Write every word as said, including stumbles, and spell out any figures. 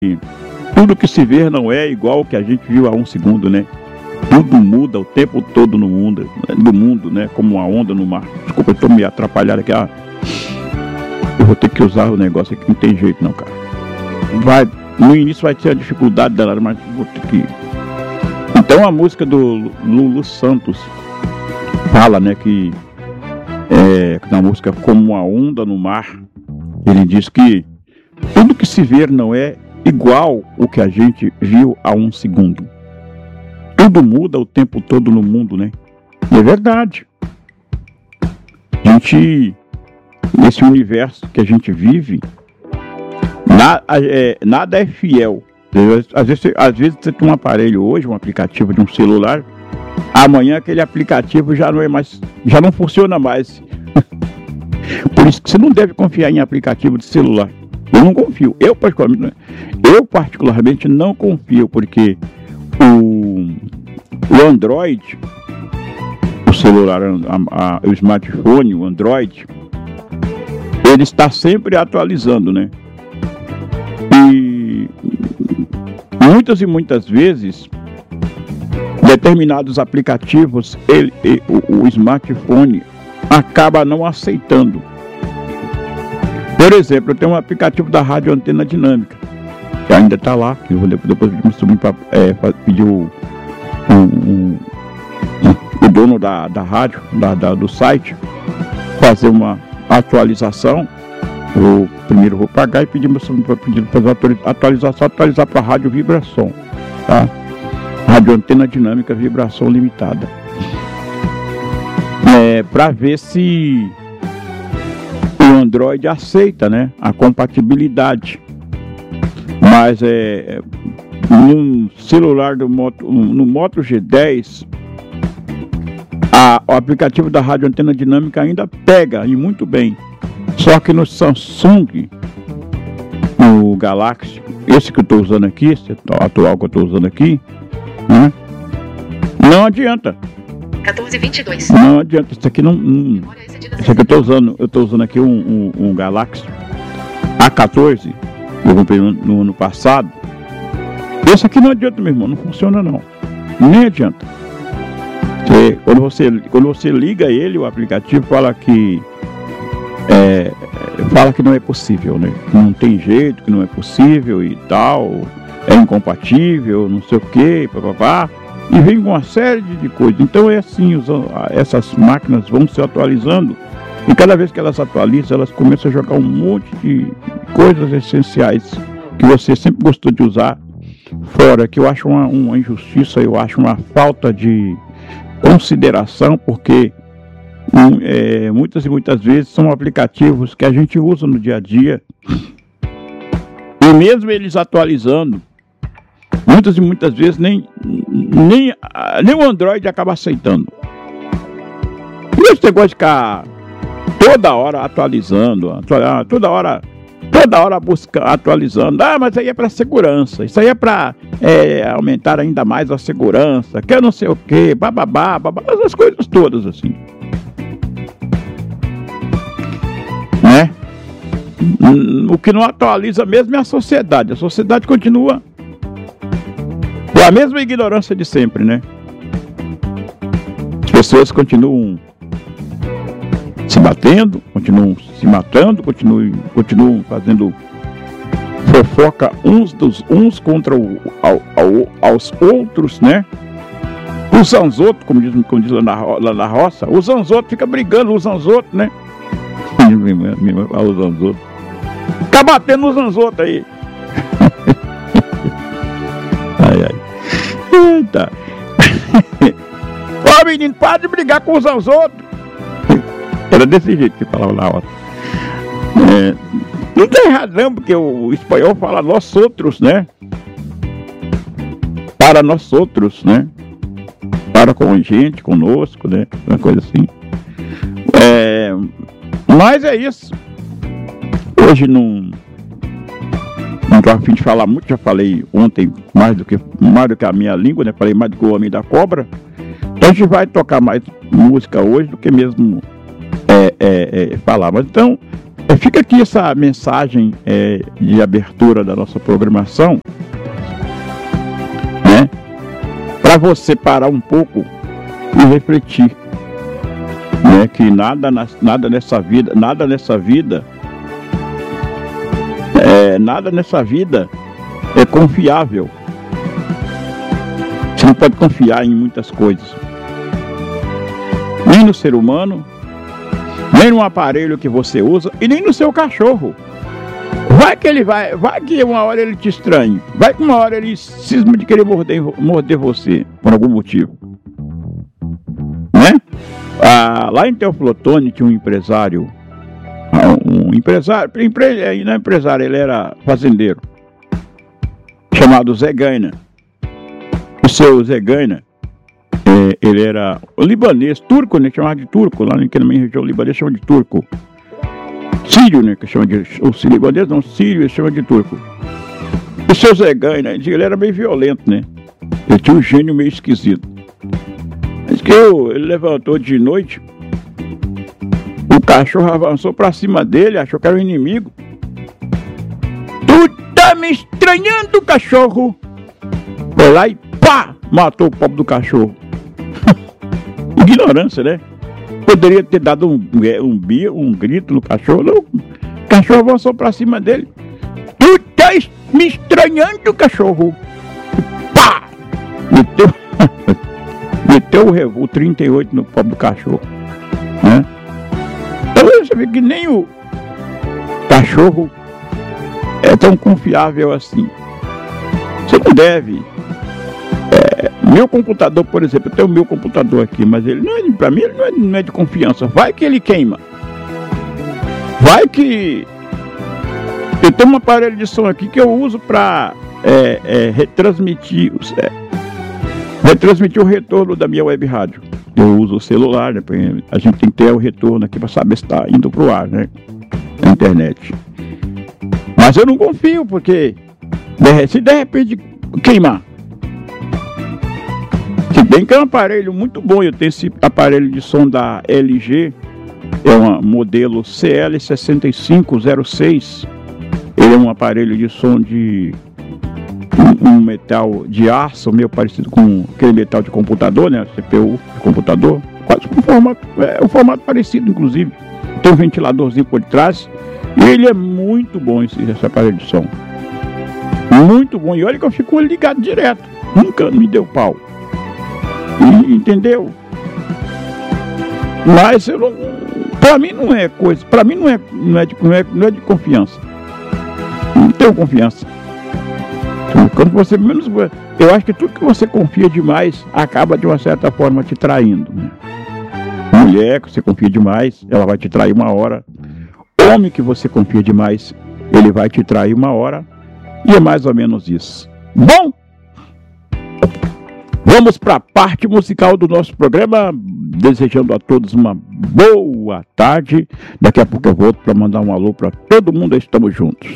tudo que se vê não é igual ao que a gente viu há um segundo, né? Tudo muda o tempo todo no mundo, do mundo, né? Como uma onda no mar. Desculpa, eu tô me atrapalhando aqui. Ah, eu vou ter que usar o negócio aqui, não tem jeito não, cara. Vai, no início vai ter a dificuldade dela, mas vou ter que... Então a música do Lulu Santos fala, né, que é, na música Como uma Onda no Mar, ele diz que tudo que se vê não é igual o que a gente viu há um segundo. Tudo muda o tempo todo no mundo, né? E é verdade. A gente, nesse universo que a gente vive, na, é, nada é fiel. Às vezes, às vezes você tem um aparelho hoje, um aplicativo de um celular, amanhã aquele aplicativo já não é mais, já não funciona mais. Por isso que você não deve confiar em aplicativo de celular. Eu não confio. Eu particularmente, eu particularmente não confio, porque o, o Android, o celular, a, a, o smartphone, o Android, ele está sempre atualizando, né? E muitas e muitas vezes determinados aplicativos ele, ele, o, o smartphone acaba não aceitando. Por exemplo, eu tenho um aplicativo da Rádio Antena Dinâmica, que ainda está lá, que eu vou depois subir para é, pedir o, o, o, o dono da, da rádio, da, da, do site, fazer uma atualização. Eu primeiro vou pagar e pedir para pedir fazer atualização, atualizar para a Rádio Vibração, tá? Rádio Antena Dinâmica Vibração Limitada. É, para ver se o Android aceita, né, a compatibilidade. Mas é, no celular do Moto, no Moto G dez, a, o aplicativo da Rádio Antena Dinâmica ainda pega, e muito bem. Só que no Samsung, no Galaxy, esse que eu estou usando aqui, esse atual que eu estou usando aqui, né, não adianta. quatorze vinte e dois. Não adianta, isso aqui não. não isso aqui eu estou usando, eu estou usando aqui um, um, um Galaxy A quatorze, eu comprei no, no ano passado. Esse aqui não adianta, meu irmão, não funciona não. Nem adianta. Você, quando, você, quando você liga ele, o aplicativo fala que. É, fala que não é possível, né? Que não tem jeito, que não é possível e tal, é incompatível, não sei o que, papapá. E vem com uma série de coisas. Então é assim, os, essas máquinas vão se atualizando. E cada vez que elas atualizam, elas começam a jogar um monte de coisas essenciais que você sempre gostou de usar fora. Que eu acho uma, uma injustiça, eu acho uma falta de consideração, porque um, é, muitas e muitas vezes são aplicativos que a gente usa no dia a dia. E mesmo eles atualizando, muitas e muitas vezes nem, nem, nem o Android acaba aceitando. E esse negócio de ficar toda hora atualizando, toda hora, toda hora busca, atualizando. Ah, mas aí é para segurança, isso aí é para é, aumentar ainda mais a segurança, que eu não sei o que, bababá, babá, essas coisas todas assim. Né? O que não atualiza mesmo é a sociedade. A sociedade continua com a mesma ignorância de sempre, né? As pessoas continuam se batendo, continuam se matando, continuam, continuam fazendo fofoca uns dos uns contra o, ao, ao, aos outros, né? O Zanzoto, como diz, como diz lá, na, lá na roça, o Zanzoto fica brigando, o Zanzoto, né? O Zanzoto fica batendo no Zanzoto aí. Ai, ai. Eita. Ô menino, para de brigar com os outros. Era desse jeito que falava na hora. É, não tem razão, porque o espanhol fala nós outros, né? Para nós outros, né? Para com a gente, conosco, né? Uma coisa assim. É, mas é isso. Hoje não. Não estou a fim de falar muito, já falei ontem mais do que, mais do que a minha língua, né? Falei mais do que o Homem da Cobra. Então a gente vai tocar mais música hoje do que mesmo é, é, é, falar. Mas então, fica aqui essa mensagem é, de abertura da nossa programação, né? Para você parar um pouco e refletir, né? Que nada, nada nessa vida, nada nessa vida, é, nada nessa vida é confiável. Você não pode confiar em muitas coisas, nem no ser humano, nem no aparelho que você usa e nem no seu cachorro. Vai que ele vai, vai que uma hora ele te estranhe, vai que uma hora ele cisma de querer morder, morder você por algum motivo, né? Ah, lá em Teoflotone tinha um empresário, um empresário, empre, não é empresário, ele era fazendeiro, chamado Zé Gaina. O seu Zé Gaina, é, ele era libanês, turco, né? Chamava de turco, lá na minha região libanesa chama de turco. Sírio, né? Que chama de. O sírio libanês não, sírio, ele chama de turco. O seu Zé Gaina, ele era meio violento, né? Ele tinha um gênio meio esquisito. Mas que eu, ele levantou de noite, o cachorro avançou pra cima dele, achou que era o inimigo. Tu tá me estranhando, cachorro! Foi lá e pá! Matou o pobre do cachorro. Ignorância, né? Poderia ter dado um, um, um grito no cachorro. Não. O cachorro avançou pra cima dele. Tu tá me estranhando, cachorro! Pá! Meteu, meteu o, o trinta e oito no pobre do cachorro, né? Então você vê que nem o cachorro é tão confiável assim. Você não deve. É, meu computador, por exemplo, eu tenho o meu computador aqui, mas ele não é, pra mim ele não é, não é de confiança. Vai que ele queima. Vai que eu tenho um aparelho de som aqui que eu uso para é, é, retransmitir, é, retransmitir o retorno da minha web rádio. Eu uso o celular, né? A gente tem que ter o retorno aqui para saber se está indo pro ar, né? Na internet. Mas eu não confio, porque se de repente queimar. Se bem que é um aparelho muito bom, eu tenho esse aparelho de som da L G, é um modelo C L sessenta e cinco zero seis, ele é um aparelho de som de um, um metal de aço, meio parecido com aquele metal de computador, né, C P U de computador, quase um formato, é um formato parecido inclusive, tem um ventiladorzinho por trás, e ele é muito bom esse, esse aparelho de som, muito bom, e olha que eu fico ligado direto, nunca me deu pau. E, entendeu? Mas eu não, pra mim não é coisa, pra mim não é, não é, de, não é, não é de confiança. Não tenho confiança. Quando você menos, eu acho que tudo que você confia demais acaba de uma certa forma te traindo, né? Mulher que você confia demais, ela vai te trair uma hora. Homem que você confia demais, ele vai te trair uma hora. E é mais ou menos isso. Bom, vamos para a parte musical do nosso programa, desejando a todos uma boa tarde. Daqui a pouco eu volto para mandar um alô para todo mundo. Estamos juntos.